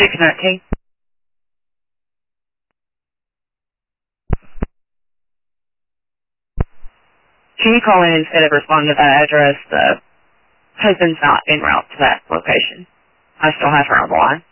619. Can you call in instead of responding to that address? The husband's not en route to that location. I still have her on the line.